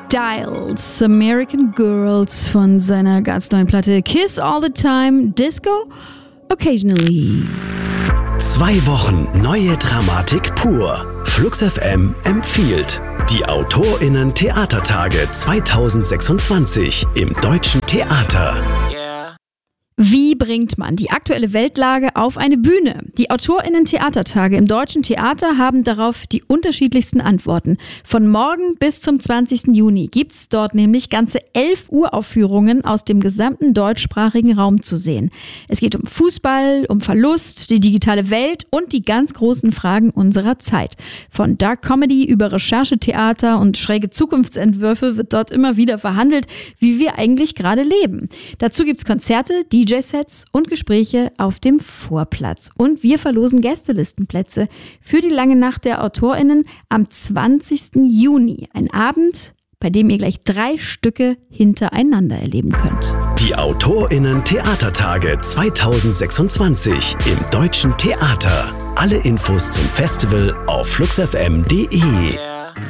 Styles, American Girls von seiner ganz neuen Platte Kiss All the Time, Disco Occasionally. 2 Wochen neue Dramatik pur. Flux FM empfiehlt die AutorInnen-Theatertage 2026 im Deutschen Theater. Wie bringt man die aktuelle Weltlage auf eine Bühne? Die AutorInnen-Theatertage im Deutschen Theater haben darauf die unterschiedlichsten Antworten. Von morgen bis zum 20. Juni gibt's dort nämlich ganze 11 Uraufführungen aus dem gesamten deutschsprachigen Raum zu sehen. Es geht um Fußball, um Verlust, die digitale Welt und die ganz großen Fragen unserer Zeit. Von Dark Comedy über Recherchetheater und schräge Zukunftsentwürfe wird dort immer wieder verhandelt, wie wir eigentlich gerade leben. Dazu gibt's Konzerte, DJ-Sets und Gespräche auf dem Vorplatz. Und wir verlosen Gästelistenplätze für die lange Nacht der AutorInnen am 20. Juni. Ein Abend, bei dem ihr gleich 3 Stücke hintereinander erleben könnt. Die AutorInnen-Theatertage 2026 im Deutschen Theater. Alle Infos zum Festival auf fluxfm.de.